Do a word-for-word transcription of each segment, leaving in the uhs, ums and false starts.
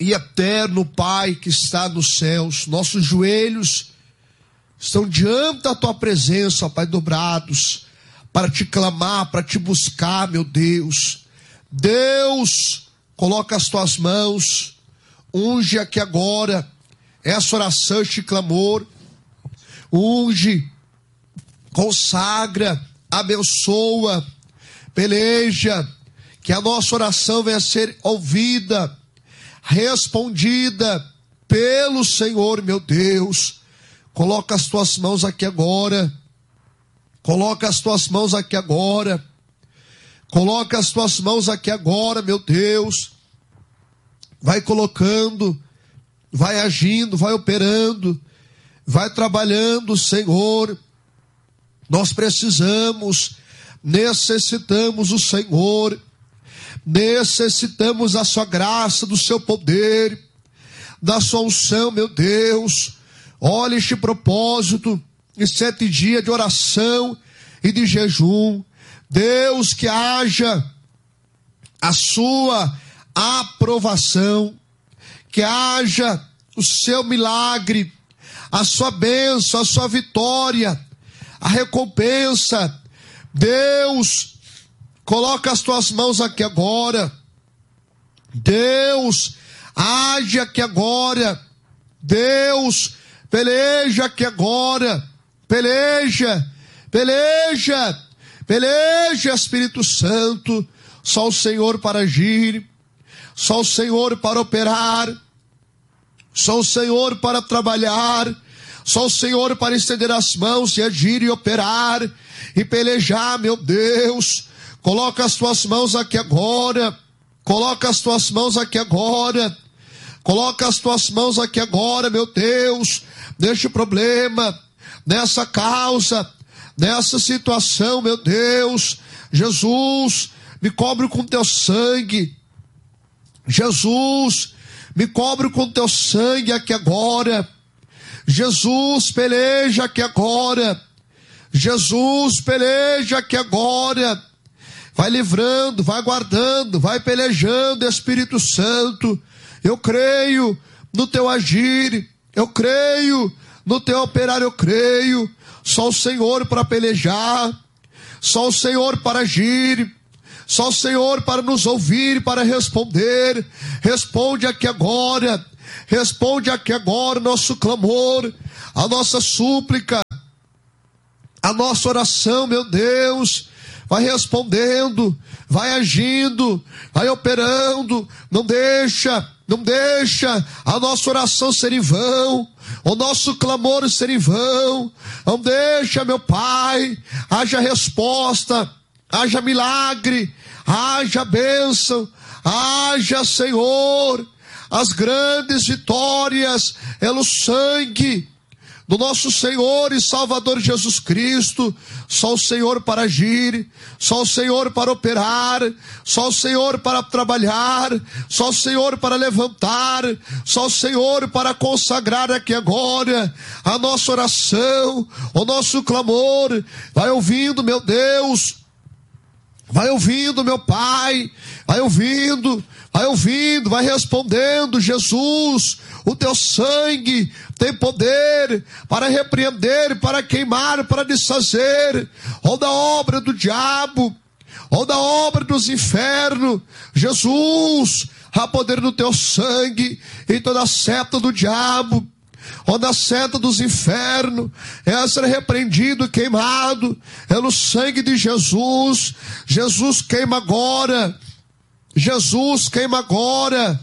e eterno Pai que está nos céus, nossos joelhos estão diante da tua presença, Pai, dobrados, para te clamar, para te buscar, meu Deus. Deus, coloca as tuas mãos, unge aqui agora essa oração, este clamor, unge, consagra, abençoa, peleja, que a nossa oração venha a ser ouvida, respondida pelo Senhor, meu Deus. Coloca as tuas mãos aqui agora, coloca as tuas mãos aqui agora, coloca as tuas mãos aqui agora, meu Deus. Vai colocando, vai agindo, vai operando, vai trabalhando, Senhor. Nós precisamos, necessitamos o Senhor, necessitamos a sua graça, do seu poder, da sua unção, meu Deus. Olha este propósito, em sete dias de oração e de jejum. Deus, que haja a sua aprovação, que haja o seu milagre, a sua bênção, a sua vitória, a recompensa. Deus, coloca as tuas mãos aqui agora. Deus, age aqui agora. Deus, peleja aqui agora. Peleja, peleja, peleja, Espírito Santo. Só o Senhor para agir, só o Senhor para operar, só o Senhor para trabalhar, só o Senhor para estender as mãos e agir e operar e pelejar, meu Deus. Coloca as tuas mãos aqui agora, coloca as tuas mãos aqui agora, coloca as tuas mãos aqui agora, meu Deus, neste problema, nessa causa, nessa situação, meu Deus. Jesus, me cobre com teu sangue. Jesus, me cobre com teu sangue aqui agora. Jesus, peleja aqui agora. Jesus, peleja aqui agora. Vai livrando, vai guardando, vai pelejando, Espírito Santo. Eu creio no teu agir, eu creio no teu operar, eu creio. Só o Senhor para pelejar, só o Senhor para agir, só o Senhor para nos ouvir, para responder. Responde aqui agora, responde aqui agora o nosso clamor, a nossa súplica, a nossa oração, meu Deus. Vai respondendo, vai agindo, vai operando. Não deixa, não deixa a nossa oração ser em vão, o nosso clamor ser em vão. Não deixa, meu Pai, haja resposta, haja milagre, haja bênção, haja, Senhor, as grandes vitórias pelo sangue do nosso Senhor e Salvador Jesus Cristo. Só o Senhor para agir, só o Senhor para operar, só o Senhor para trabalhar, só o Senhor para levantar, só o Senhor para consagrar aqui agora a nossa oração, o nosso clamor. Vai ouvindo, meu Deus, vai ouvindo, meu Pai, vai ouvindo, vai ouvindo, vai respondendo. Jesus, o teu sangue tem poder para repreender, para queimar, para desfazer toda obra do diabo, toda obra dos infernos. Jesus, há poder no teu sangue, em toda a seta do diabo, toda a seta dos infernos, é ser repreendido, queimado, é no sangue de Jesus. Jesus, queima agora. Jesus, queima agora.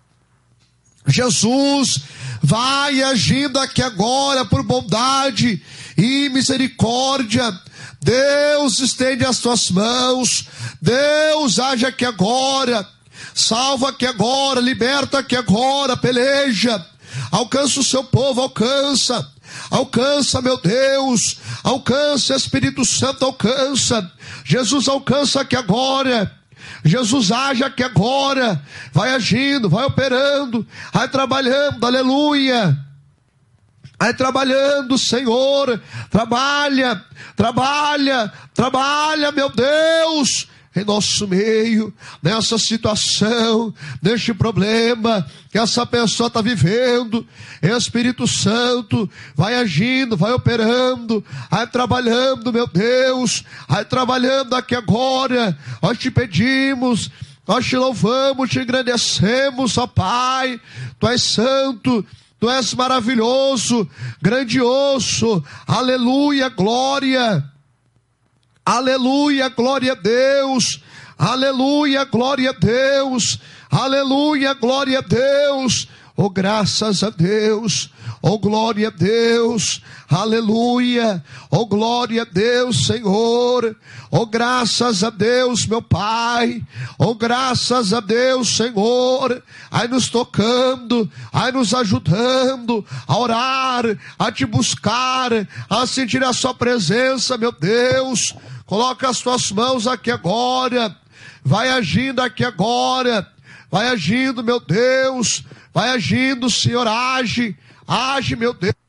Jesus, vai agindo aqui agora por bondade e misericórdia. Deus, estende as tuas mãos. Deus, age aqui agora. Salva aqui agora, liberta aqui agora, peleja. Alcança o seu povo, alcança. Alcança, meu Deus. Alcança, Espírito Santo, alcança. Jesus, alcança aqui agora. Jesus, age aqui agora, vai agindo, vai operando, vai trabalhando, aleluia, vai trabalhando, Senhor, trabalha, trabalha, trabalha, meu Deus, em nosso meio, nessa situação, neste problema que essa pessoa está vivendo. Espírito Santo, vai agindo, vai operando, vai trabalhando, meu Deus, vai trabalhando aqui agora. Nós te pedimos, nós te louvamos, te engrandecemos, ó Pai. Tu és santo, Tu és maravilhoso, grandioso. Aleluia, glória. Aleluia, glória a Deus. Aleluia, glória a Deus. Aleluia, glória a Deus. Oh, graças a Deus. Oh, glória a Deus. Aleluia. Oh, glória a Deus, Senhor. Oh, graças a Deus, meu Pai. Oh, graças a Deus, Senhor. Ai, nos tocando, ai, nos ajudando a orar, a te buscar, a sentir a sua presença, meu Deus. Coloca as tuas mãos aqui agora. Vai agindo aqui agora. Vai agindo, meu Deus. Vai agindo, Senhor, age. Age, meu Deus.